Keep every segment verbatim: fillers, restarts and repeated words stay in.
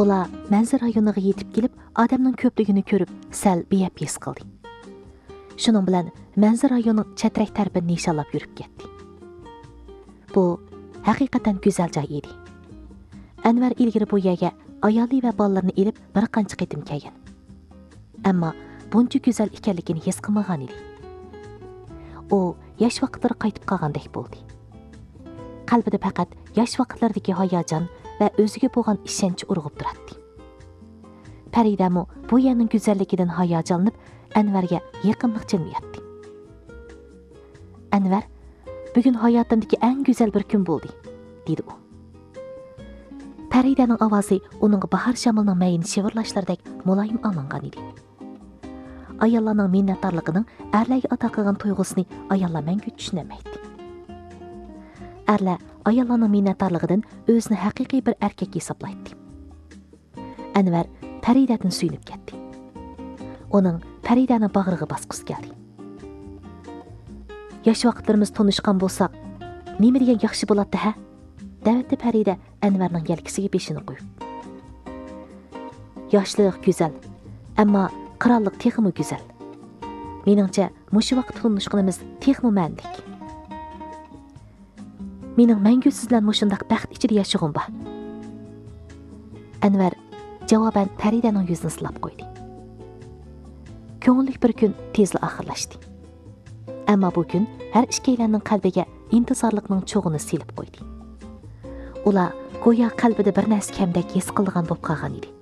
Ular manzil rayoniga yetib kelib, odamning ko'pligini ko'rib, sal beyab his qildi. Shuning bilan manzil rayonining chatrak tarafini nishonlab yurib ketdi. Bu haqiqatan go'zal joy edi. Anvar ilgari bu yerga ayoli va bolalarini elib bir qancha qitim kelgan. Ammo buncha go'zal ekanligini his qilmagan edi. U yosh vaqtlari qaytib qolgandek bo'ldi. Qalbida faqat yosh vaqtlardagi hayajon va o'ziga bo'lgan ishonch urg'ib turardi. Faridamo bu yerning go'zalligidan hayajonlanib, Anvarga yaqinlik jilmayapti. Anvar, bugun hayotimdagi eng go'zal bir kun bo'ldi, dedi u. Faridaning ovozi uning bahor shamolining mayin shivirlashlaridek muloyim olingan edi. Ayollarning minnatdorligining erlarga ato qilgan tuyg'usini ayollar mangu tushunamaydi. Erlar ayollarning minnatdorligidan o'zini haqiqiy bir erkak hisoblaydi. Anvar Faridadan suyunib ketdi. Uning Faridani bag'riga bosqisi keldi. Yosh vaqtlarimiz tanishgan bo'lsak, nima degan yaxshi bo'ladi ha? Davatda Farida Anvarning yelkasiga beshini qo'yib. Yoshlik go'zal, ammo qirollik texmi go'zal. Meningcha, mushu vaqt tanishganimiz texmi ma'nlik. Mening mangu sizlar mushundaq baxt ichida yashag'im bor. Anvar javoban Faridaning yuzini silab qo'ydi. Ko'ngillik bir kun tezla oxirlashdi. Ammo bu kun har ikkilarning qalbiga intizorlikning cho'g'ini silib qo'ydi. Ular go'yo qalbida bir narsa kamdek his qilgan bo'lib qolgan edi.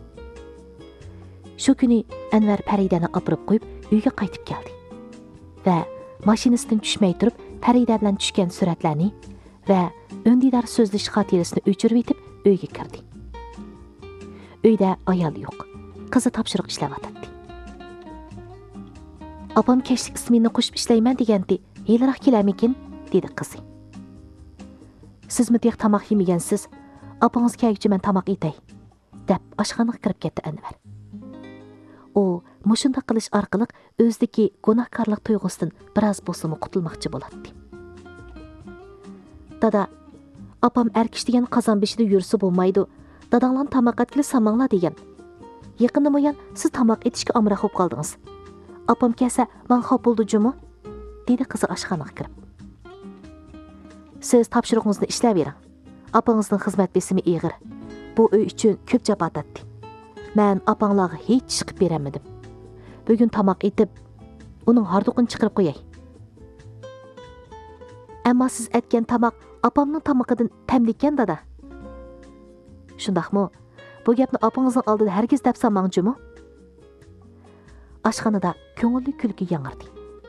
Shu kuni Anvar Faridani opirib qo'yib uyga qaytib keldi va mashinasidan tushmay turib Farida bilan tushgan suratlarni va o'ndidar so'zlish xotirasini o'chirib etib uyga kirdi. Uyda ayol yo'q. Qizi topshiriq ishlayotdi. Opam kechlik ismini qo'shib ishlayman degandi. Yiliroq kelarmikin, dedi qizi. Siz mitiq tamoq yemagansiz, opangiz kelguncha men tamoq yetay, deb oshxonaga kirib ketdi Anvar. U mushunda qilish orqali o'zidagi gunohkorlik tuyg'usidan biroz bo'lsa qutulmoqchi bo'ladi. Dada, opam erkish degan qozon beshida yursa bo'lmaydi. Dadanglar tamoq etgili samanglar degan. Yaqinda mo'yan siz tamoq etishga amra qo'yib qoldingiz. Opam kelsa, men xop bo'ldi-jumi? dedi qizi oshxonaga kirib. Siz topshiriqingizni ishlab bering. Opangizning xizmat besimi ig'ir. Bu uy uchun ko'p jabotatdi. Men opanglarga hech chiqib beramadim. Bugun tamoq etib, uning harduqini chiqarib qo'yay. Ammo siz aytgan tamoq opamning tamoqidan tamlikan dada. Shundaqmi? Bu gapni opangizning oldida hargiz deb sanmangchi-mi? Oshxonada ko'ngilli kulgi yangirdi.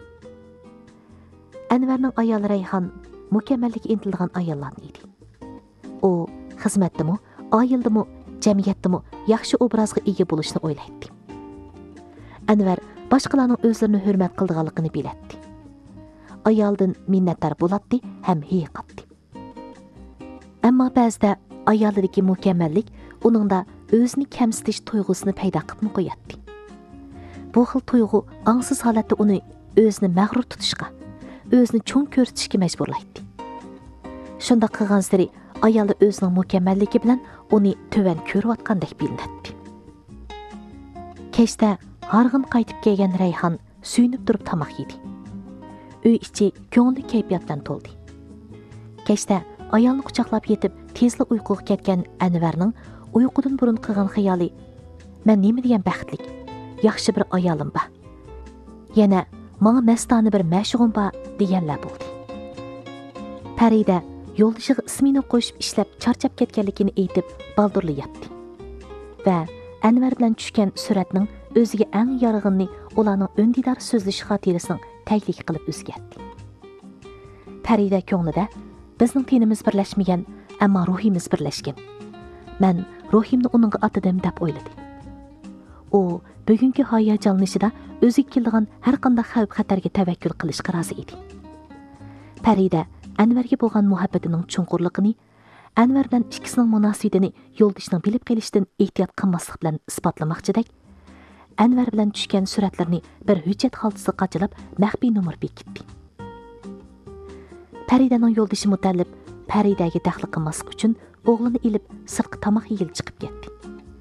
Anvarning ayoli Rayhon mukammallikka intilgan ayollar edi. U xizmatdimi, oildimi, jamiyatdimi yaxshi obrazga ega bo'lishni o'ylaydi. Anvar boshqalarning o'zlarini hurmat qilganligini biladi. Ayoldan minnatdor bo'ladi ham haqiqatdi. Ammo ba'zida ayolidagi mukammallik uningda o'zini kamsitish tuyg'usini paydo qilib qo'yadi. Bu xil tuyg'u angsiz holatda uni o'zini mag'rur tutishga, o'zini cho'ng ko'rsatishga majburlaydi. Shunda qilgan sari ayoli o'zining mukammalligi bilan uni tuvan ko'rayotgandek bilinadi. Kechda harg'in qaytib kelgan Rayhon suyunib turib tamoq yedi. Uy ichi ko'ngli kayfiyat bilan to'ldi. Kechda ayolni quchoqlab yetib tezli uyquga ketgan Anvarning uyqudan burun qilgan xayoli, men nima degan baxtlik, yaxshi bir ayolim bor. Yana menga mastona bir mashg'um bor deganlar bo'ldi. Farida yo'ldoshiga ismini qo'shib ishlab charchab ketganligini aytib baldurlayapti. Va Anvar bilan tushgan suratning o'ziga eng yorig'ini ularning o'ndidar so'zlish xotirasining taglik qilib o'zgardi. Farida ko'nglida bizning tenimiz birlashmagan, ammo ruhimiz birlashgan. Men ruhimni uning otidim deb o'yladi. U bugungi hayajonlanishida o'ziga kelgan har qanday xavf-xatarga tavakkul qilishga rozi edi. Farida Anvarga bo'lgan muhabbatining chunqurligini, Anvar bilan ikkisining munosabatini yo'ldoshining bilib kelishidan ehtiyot qilmaslik bilan isbotlamoqchidak, Anvar bilan tushgan suratlarni bir hujjat xaltasiga qachilab maxfiy nomer bekitdi. Faridaning yo'ldoshi Mutallib Faridaga daxli qilmaslik uchun o'g'lini ilib sirtqa tamoq yeyil chiqib ketdi.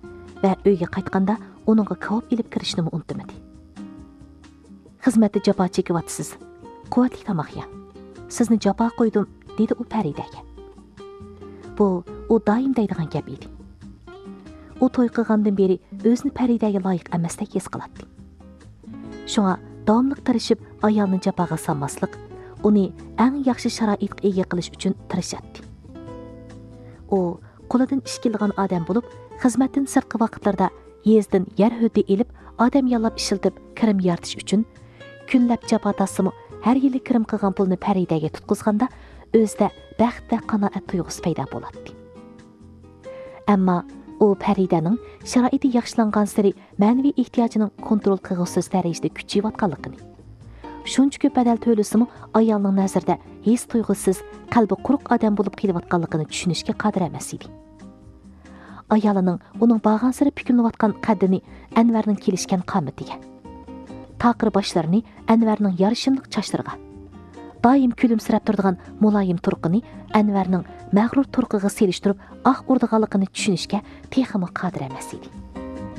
va uyga qaytganda uningga kavob ilib kirishni unutmadi. Xizmatda jafo chekyapsiz. Quvvatli tomoq ye. Sizni jafo qo'ydim, dedi u Faridaga. Bu u doim deydigan gap edi. U to'y qilgandan beri o'zini Faridaga loyiq emasdek his qiladi. Shunga davomli tirishib ayolni jafoga solmaslik, uni eng yaxshi sharoitga ega qilish uchun tirishadi. U qo'lidan ish kelgan odam bo'lib, xizmatdan sirtqi vaqtlarda yezdan yer hudi ilib, odam yollab ishiltib kirim yaratish uchun kunlab jafo tasimi har yili kirim qilgan pulni Faridaga tutqizganda o'zida baxt va qanoat tuyg'usi paydo bo'ladi. Ammo u Faridaning sharoiti yaxshilangan sari ma'naviy ehtiyojining kontrol qilg'usiz darajada kuchayotganligini, shuncha ko'p badal to'lasimi ayolning nazarida his tuyg'usiz, qalbi quruq odam bo'lib kelayotganligini tushunishga qodir emas edi. Ayolining uning bag'an sari pikilayotgan qaddini Anvarning kelishgan qomatiga, taqir boshlarini Anvarning yarishimliq chochlariga, doim kulimsirab turadigan muloyim turqini Anvarning mag'rur turqiga selishtirib oq urdiganligini tushunishga texmi qodir emas edi.